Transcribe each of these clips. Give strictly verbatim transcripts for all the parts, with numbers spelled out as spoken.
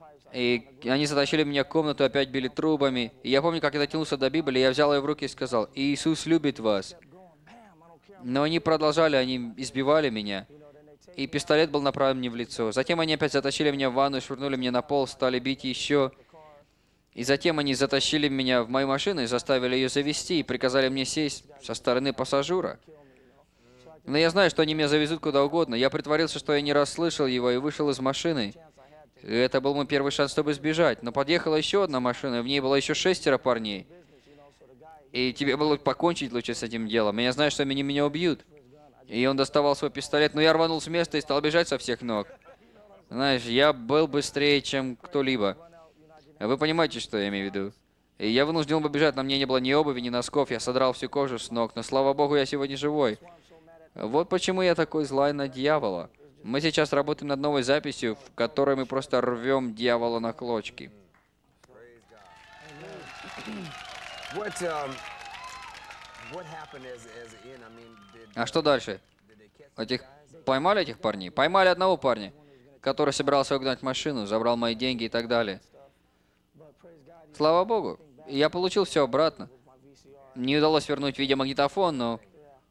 И они затащили меня в комнату, опять били трубами. И я помню, как я дотянулся до Библии, я взял ее в руки и сказал: «Иисус любит вас». Но они продолжали, они избивали меня. И пистолет был направлен мне в лицо. Затем они опять затащили меня в ванну, швырнули меня на пол, стали бить еще. И затем они затащили меня в мою машину и заставили ее завести, и приказали мне сесть со стороны пассажира. Но я знаю, что они меня завезут куда угодно. Я притворился, что я не расслышал его, и вышел из машины. И это был мой первый шанс, чтобы сбежать. Но подъехала еще одна машина, и в ней было еще шестеро парней. И тебе было покончить лучше с этим делом. Я знаю, что они меня убьют. И он доставал свой пистолет, но я рванул с места и стал бежать со всех ног. Знаешь, я был быстрее, чем кто-либо. Вы понимаете, что я имею в виду? И я вынужден был бежать, на мне не было ни обуви, ни носков, я содрал всю кожу с ног, но, слава Богу, я сегодня живой. Вот почему я такой злой на дьявола. Мы сейчас работаем над новой записью, в которой мы просто рвем дьявола на клочки. А что дальше? Этих... Поймали этих парней? Поймали одного парня, который собирался угнать машину, забрал мои деньги и так далее. Слава Богу, я получил все обратно. Не удалось вернуть видеомагнитофон, но...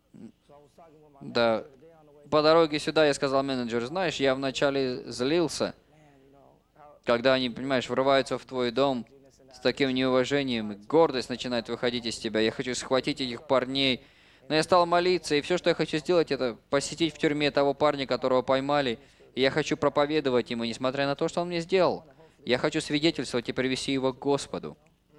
Да. По дороге сюда я сказал менеджеру: знаешь, я вначале злился, когда они, понимаешь, врываются в твой дом с таким неуважением, и гордость начинает выходить из тебя. Я хочу схватить этих парней. Но я стал молиться, и все, что я хочу сделать, это посетить в тюрьме того парня, которого поймали, и я хочу проповедовать ему, несмотря на то, что он мне сделал. Я хочу свидетельствовать и привести его к Господу.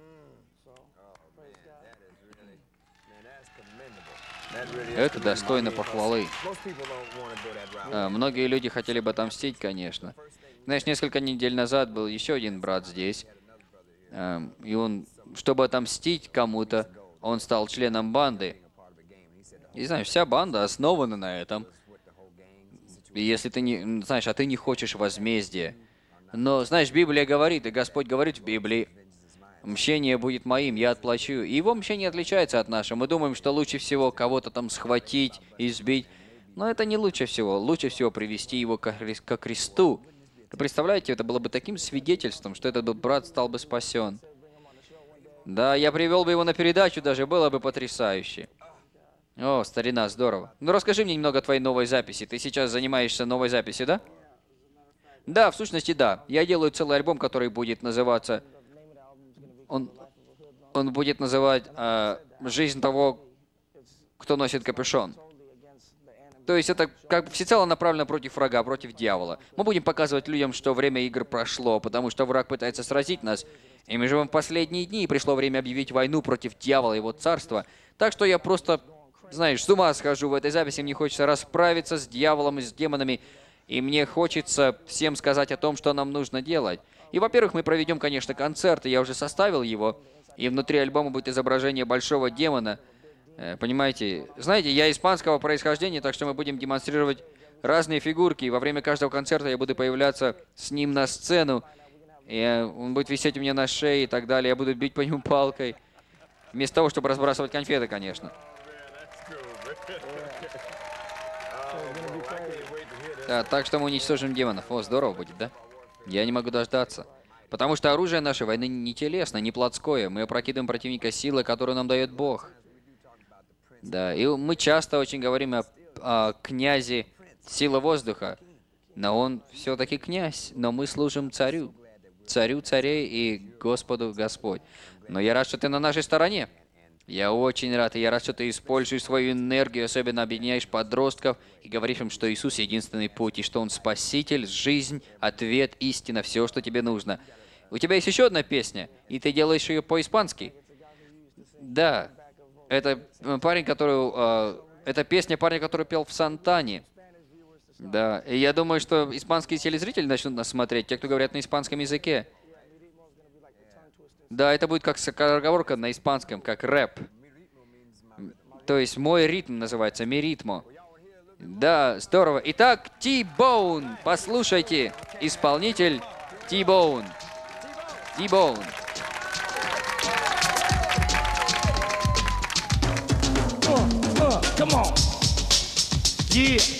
Это достойно похвалы. А, многие люди хотели бы отомстить, конечно. Знаешь, несколько недель назад был еще один брат здесь, а, и он, чтобы отомстить кому-то, он стал членом банды. И знаешь, вся банда основана на этом. И если ты не, знаешь, а ты не хочешь возмездия. Но, знаешь, Библия говорит, и Господь говорит в Библии: мщение будет моим, я отплачу. И его мщение отличается от нашего. Мы думаем, что лучше всего кого-то там схватить, избить. Но это не лучше всего. Лучше всего привести его ко кресту. Вы представляете, это было бы таким свидетельством, что этот брат стал бы спасен. Да, я привел бы его на передачу даже, было бы потрясающе. О, старина, здорово. Ну, расскажи мне немного о твоей новой записи. Ты сейчас занимаешься новой записью, да? Да, в сущности, да. Я делаю целый альбом, который будет называться... Он, он будет называть э, «Жизнь того, кто носит капюшон». То есть это как бы всецело направлено против врага, против дьявола. Мы будем показывать людям, что время игр прошло, потому что враг пытается сразить нас. И мы живем в последние дни, и пришло время объявить войну против дьявола и его царства. Так что я просто, знаешь, с ума схожу в этой записи. Мне хочется расправиться с дьяволом и с демонами. И мне хочется всем сказать о том, что нам нужно делать. И, во-первых, мы проведем, конечно, концерт, и я уже составил его. И внутри альбома будет изображение большого демона. Э, понимаете? Знаете, я испанского происхождения, так что мы будем демонстрировать разные фигурки. И во время каждого концерта я буду появляться с ним на сцену. И э, он будет висеть у меня на шее и так далее. Я буду бить по нему палкой. Вместо того, чтобы разбрасывать конфеты, конечно. Да, так что мы уничтожим демонов. О, здорово будет, да? Я не могу дождаться. Потому что оружие нашей войны не телесное, не плотское. Мы опрокидываем противника силой, которую нам дает Бог. Да, и мы часто очень говорим о, о князе силы воздуха. Но он все-таки князь. Но мы служим царю. Царю царей и Господу Господь. Но я рад, что ты на нашей стороне. Я очень рад, и я рад, что ты используешь свою энергию, особенно объединяешь подростков и говоришь им, что Иисус — единственный путь, и что Он спаситель, жизнь, ответ, истина, все, что тебе нужно. У тебя есть еще одна песня, и ты делаешь ее по-испански. Да, это парень, который... Э, это песня парня, который пел в Сантане. Да, и я думаю, что испанские телезрители начнут нас смотреть, те, кто говорят на испанском языке. Да, это будет как скороговорка на испанском, как рэп. То есть мой ритм называется «ми ритмо». Да, здорово. Итак, T-Bone. Послушайте, исполнитель T-Bone. T-Bone. Uh, uh, come on. Yeah.